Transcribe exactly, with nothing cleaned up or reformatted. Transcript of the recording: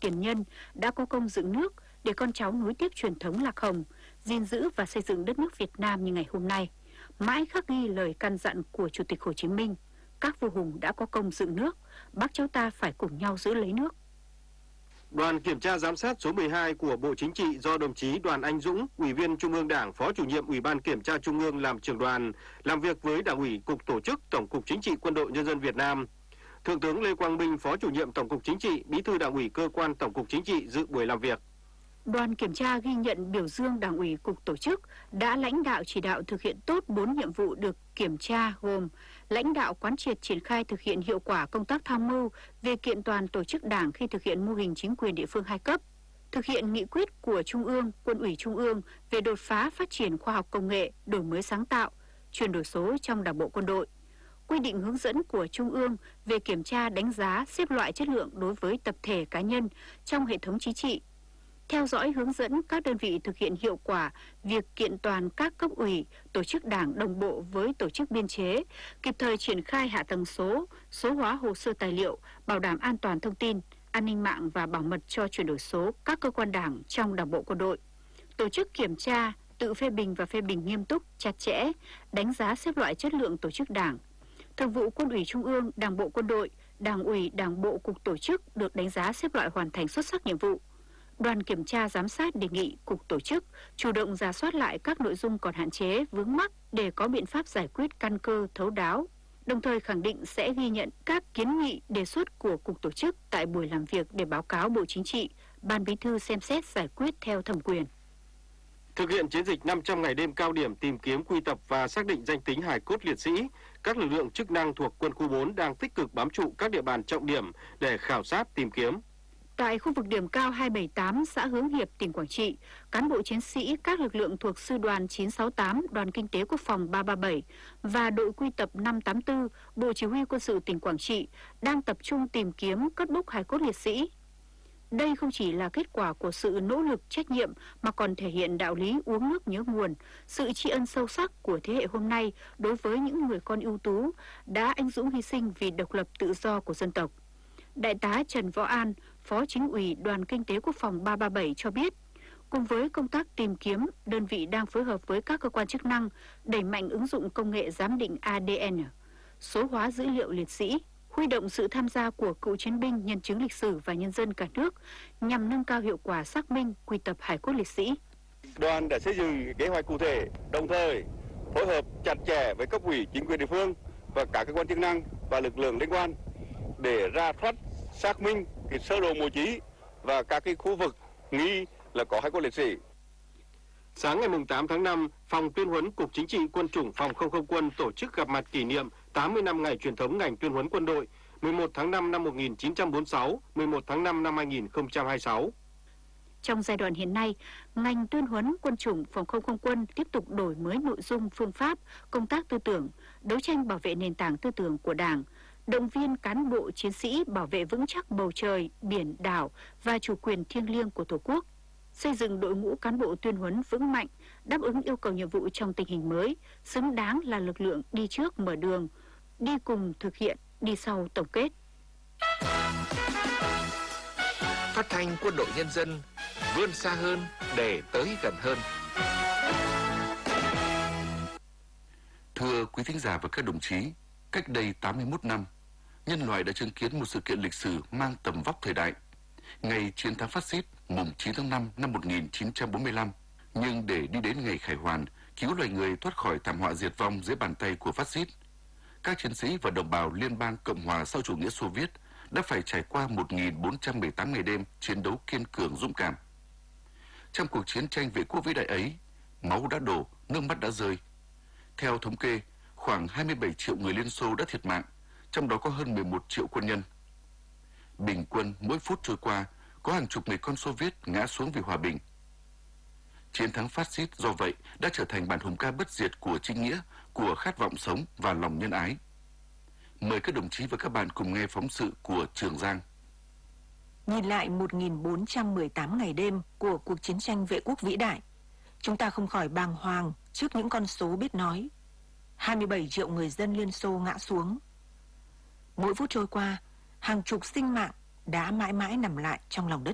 tiền nhân đã có công dựng nước để con cháu nối tiếp truyền thống lạc hồng, gìn giữ và xây dựng đất nước Việt Nam như ngày hôm nay, mãi khắc ghi lời căn dặn của Chủ tịch Hồ Chí Minh: các vua hùng đã có công dựng nước, bác cháu ta phải cùng nhau giữ lấy nước. Đoàn kiểm tra giám sát số mười hai của Bộ Chính trị do đồng chí Đoàn Anh Dũng, Ủy viên Trung ương Đảng, Phó Chủ nhiệm Ủy ban Kiểm tra Trung ương làm trưởng đoàn, làm việc với Đảng ủy, Cục Tổ chức, Tổng cục Chính trị Quân đội Nhân dân Việt Nam. Thượng tướng Lê Quang Minh, Phó Chủ nhiệm Tổng cục Chính trị, Bí thư Đảng ủy Cơ quan Tổng cục Chính trị dự buổi làm việc. Đoàn kiểm tra ghi nhận, biểu dương Đảng ủy, Cục Tổ chức đã lãnh đạo chỉ đạo thực hiện tốt bốn nhiệm vụ được kiểm tra, gồm lãnh đạo quán triệt triển khai thực hiện hiệu quả công tác tham mưu về kiện toàn tổ chức Đảng khi thực hiện mô hình chính quyền địa phương hai cấp, thực hiện nghị quyết của Trung ương, Quân ủy Trung ương về đột phá phát triển khoa học công nghệ, đổi mới sáng tạo, chuyển đổi số trong Đảng bộ Quân đội, quy định hướng dẫn của Trung ương về kiểm tra, đánh giá, xếp loại chất lượng đối với tập thể, cá nhân trong hệ thống chính trị, theo dõi hướng dẫn các đơn vị thực hiện hiệu quả việc kiện toàn các cấp ủy, tổ chức Đảng đồng bộ với tổ chức biên chế, kịp thời triển khai hạ tầng số, số hóa hồ sơ tài liệu, bảo đảm an toàn thông tin, an ninh mạng và bảo mật cho chuyển đổi số các cơ quan Đảng trong Đảng bộ Quân đội, tổ chức kiểm tra, tự phê bình và phê bình nghiêm túc, chặt chẽ, đánh giá xếp loại chất lượng tổ chức Đảng. Thường vụ Quân ủy Trung ương, Đảng bộ Quân đội, Đảng ủy, Đảng bộ Cục Tổ chức được đánh giá xếp loại hoàn thành xuất sắc nhiệm vụ. Đoàn kiểm tra giám sát đề nghị Cục Tổ chức chủ động rà soát lại các nội dung còn hạn chế, vướng mắc để có biện pháp giải quyết căn cơ, thấu đáo. Đồng thời khẳng định sẽ ghi nhận các kiến nghị, đề xuất của Cục Tổ chức tại buổi làm việc để báo cáo Bộ Chính trị, Ban Bí thư xem xét giải quyết theo thẩm quyền. Thực hiện chiến dịch năm trăm ngày đêm cao điểm tìm kiếm, quy tập và xác định danh tính hài cốt liệt sĩ, các lực lượng chức năng thuộc Quân khu bốn đang tích cực bám trụ các địa bàn trọng điểm để khảo sát, tìm kiếm. Tại khu vực điểm cao hai bảy tám, xã Hướng Hiệp, tỉnh Quảng Trị, cán bộ chiến sĩ các lực lượng thuộc Sư đoàn chín sáu tám, Đoàn Kinh tế Quốc phòng ba ba bảy và đội quy tập năm tám tư, Bộ Chỉ huy Quân sự tỉnh Quảng Trị đang tập trung tìm kiếm, cất bốc hài cốt liệt sĩ. Đây không chỉ là kết quả của sự nỗ lực, trách nhiệm mà còn thể hiện đạo lý uống nước nhớ nguồn, sự tri ân sâu sắc của thế hệ hôm nay đối với những người con ưu tú đã anh dũng hy sinh vì độc lập tự do của dân tộc. Đại tá Trần Võ An, Phó Chính ủy Đoàn Kinh tế Quốc phòng ba ba bảy cho biết, cùng với công tác tìm kiếm, đơn vị đang phối hợp với các cơ quan chức năng đẩy mạnh ứng dụng công nghệ giám định a đê en, số hóa dữ liệu liệt sĩ, huy động sự tham gia của cựu chiến binh, nhân chứng lịch sử và nhân dân cả nước nhằm nâng cao hiệu quả xác minh, quy tập hài cốt liệt sĩ. Đoàn đã xây dựng kế hoạch cụ thể, đồng thời phối hợp chặt chẽ với cấp ủy, chính quyền địa phương và các cơ quan chức năng và lực lượng liên quan để ra soát, xác minh cái sơ đồ mộ chí và các cái khu vực nghi là có hài cốt liệt sĩ. Sáng ngày tám tháng năm, Phòng Tuyên huấn Cục Chính trị Quân chủng Phòng không không quân tổ chức gặp mặt kỷ niệm tám mươi năm ngày truyền thống ngành tuyên huấn quân đội mười một tháng năm năm một nghìn chín trăm bốn mươi sáu, mười một tháng năm năm hai nghìn không trăm hai mươi sáu. Trong giai đoạn hiện nay, ngành tuyên huấn quân chủng Phòng không không quân tiếp tục đổi mới nội dung, phương pháp, công tác tư tưởng, đấu tranh bảo vệ nền tảng tư tưởng của Đảng, động viên cán bộ chiến sĩ bảo vệ vững chắc bầu trời, biển, đảo và chủ quyền thiêng liêng của Tổ quốc, xây dựng đội ngũ cán bộ tuyên huấn vững mạnh, đáp ứng yêu cầu nhiệm vụ trong tình hình mới, xứng đáng là lực lượng đi trước mở đường, đi cùng thực hiện, đi sau tổng kết. Phát thanh Quân đội Nhân dân vươn xa hơn để tới gần hơn. Thưa quý thính giả và các đồng chí, cách đây tám mươi mốt năm, nhân loại đã chứng kiến một sự kiện lịch sử mang tầm vóc thời đại. Ngày chiến thắng phát xít mùng chín tháng năm năm một nghìn chín trăm bốn mươi lăm, nhưng để đi đến ngày khải hoàn, cứu loài người thoát khỏi thảm họa diệt vong dưới bàn tay của phát xít, các chiến sĩ và đồng bào Liên bang Cộng hòa sau chủ nghĩa Xô Viết đã phải trải qua một nghìn bốn trăm mười tám ngày đêm chiến đấu kiên cường dũng cảm. Trong cuộc chiến tranh vệ quốc vĩ đại ấy, máu đã đổ, nước mắt đã rơi. Theo thống kê, khoảng hai mươi bảy triệu người Liên Xô đã thiệt mạng, trong đó có hơn mười một triệu quân nhân. Bình quân mỗi phút trôi qua, có hàng chục người con Xô Viết ngã xuống vì hòa bình. Chiến thắng phát xít do vậy đã trở thành bản hùng ca bất diệt của chính nghĩa, của khát vọng sống và lòng nhân ái. Mời các đồng chí và các bạn cùng nghe phóng sự của Trường Giang. Nhìn lại một nghìn bốn trăm mười tám ngày đêm của cuộc chiến tranh vệ quốc vĩ đại, chúng ta không khỏi bàng hoàng trước những con số biết nói. hai mươi bảy triệu người dân Liên Xô ngã xuống. Mỗi phút trôi qua, hàng chục sinh mạng đã mãi mãi nằm lại trong lòng đất